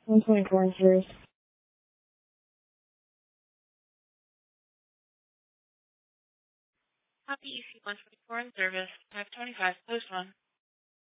124 in service. Copy EC 124 in service. 525, post 1.